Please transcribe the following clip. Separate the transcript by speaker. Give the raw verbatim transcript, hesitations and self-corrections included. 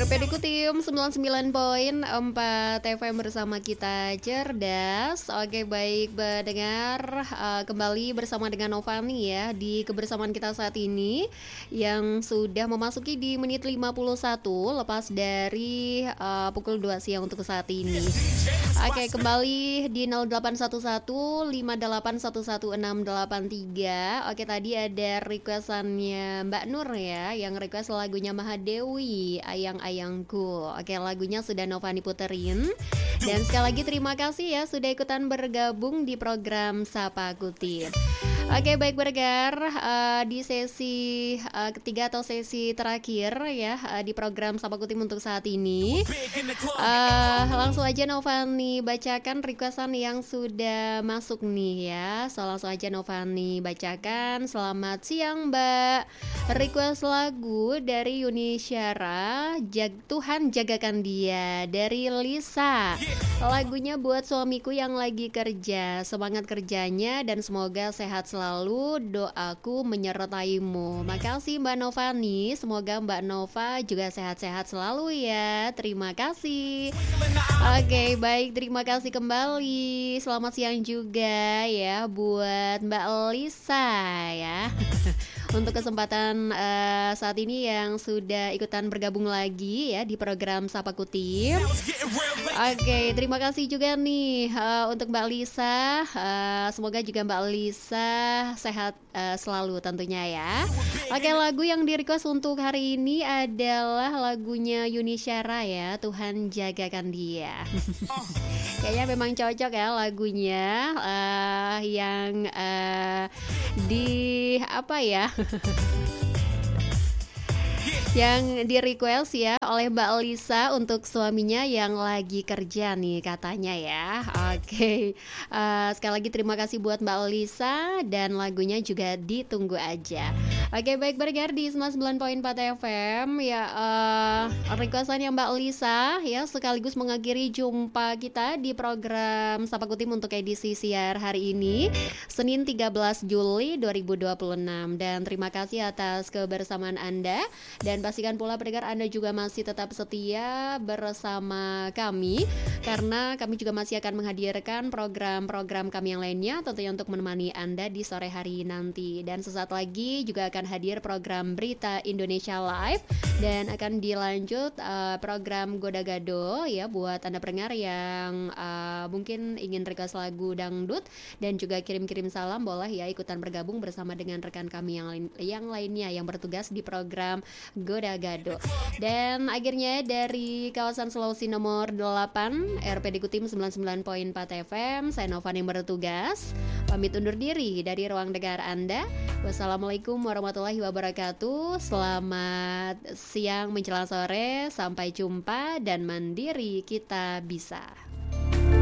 Speaker 1: R P D Kutim sembilan puluh sembilan koma empat F M bersama kita cerdas. Oke, baik pendengar, uh, kembali bersama dengan Novani ya di kebersamaan kita saat ini yang sudah memasuki di menit lima puluh satu lepas dari uh, pukul dua siang untuk saat ini. Oke, kembali di nol delapan satu satu lima delapan satu satu enam delapan tiga. Oke, tadi ada requestannya Mbak Nur ya, yang request lagunya Mahadewi, Ayang-ayangku. Oke, lagunya sudah Novani puterin. Dan sekali lagi terima kasih ya sudah ikutan bergabung di program Sapa Kutip. Oke, baik bergar uh, di sesi uh, ketiga atau sesi terakhir ya uh, di program Sapa Kutip untuk saat ini. Uh, langsung aja Novani bacakan requestan yang sudah masuk nih ya. So, langsung aja Novani bacakan. Selamat siang Mbak. Request lagu dari Yuni Syara, Jag Tuhan Jagakan Dia dari Lisa. Lagunya buat suamiku yang lagi kerja. Semangat kerjanya dan semoga sehat selalu. Doaku menyertaimu. Makasih Mbak Novani. Semoga Mbak Nova juga sehat-sehat selalu ya. Terima kasih. Oke, baik, terima kasih kembali. Selamat siang juga ya buat Mbak Lisa ya. Untuk kesempatan uh, saat ini yang sudah ikutan bergabung lagi ya di program Sapa Kutip. Oke, terima kasih juga nih uh, untuk Mbak Lisa. Uh, semoga juga Mbak Lisa sehat uh, selalu tentunya ya. Oke, lagu yang di request untuk hari ini adalah lagunya Yuni Syara ya, Tuhan Jagakan Dia. Kayaknya memang cocok ya lagunya uh, yang uh, di apa ya? Yang di request ya oleh Mbak Lisa untuk suaminya yang lagi kerja nih katanya ya. Oke, uh, sekali lagi terima kasih buat Mbak Lisa dan lagunya juga ditunggu aja. Oke, baik bergar di sembilan koma empat F M ya, uh, requestannya Mbak Lisa ya sekaligus mengakhiri jumpa kita di program Sapa Kutip untuk edisi siar hari ini Senin tiga belas Juli dua ribu dua puluh enam. Dan terima kasih atas kebersamaan Anda. Dan pastikan pula pendengar Anda juga masih tetap setia bersama kami, karena kami juga masih akan menghadirkan program-program kami yang lainnya tentunya untuk menemani Anda di sore hari nanti. Dan sesaat lagi juga akan hadir program Berita Indonesia Live dan akan dilanjut uh, program Goda Gado ya buat Anda pendengar yang uh, mungkin ingin request lagu dangdut dan juga kirim-kirim salam, boleh ya ikutan bergabung bersama dengan rekan kami yang lain, yang lainnya yang bertugas di program Goda Gado. Dan akhirnya dari kawasan Sulawesi nomor delapan R P D Kutim sembilan puluh sembilan koma empat F M, saya Novan yang bertugas pamit undur diri dari ruang dengar Anda. Wassalamualaikum warahmatullahi wabarakatuh. Selamat siang menjelang sore, sampai jumpa dan mandiri kita bisa.